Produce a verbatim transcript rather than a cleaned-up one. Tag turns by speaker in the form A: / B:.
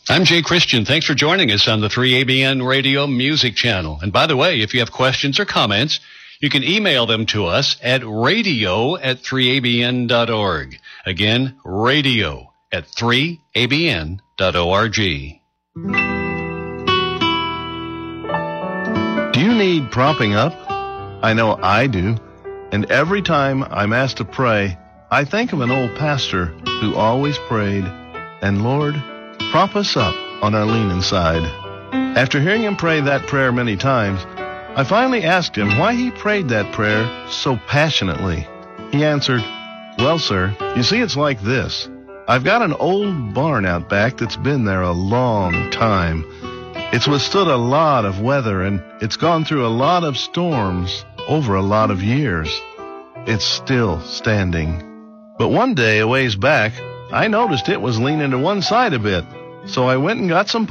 A: I'm Jay Christian. Thanks for joining us on the three A B N Radio Music Channel. And by the way, if you have questions or comments, you can email them to us at radio at three A B N dot org. Again, radio at three A B N dot org.
B: Do you need propping up? I know I do. And every time I'm asked to pray, I think of an old pastor who always prayed, and Lord, prop us up on our leaning side. After hearing him pray that prayer many times, I finally asked him why he prayed that prayer so passionately. He answered, "Well, sir, you see, it's like this. I've got an old barn out back that's been there a long time. It's withstood a lot of weather, and it's gone through a lot of storms over a lot of years. It's still standing. But one day, a ways back, I noticed it was leaning to one side a bit, so I went and got some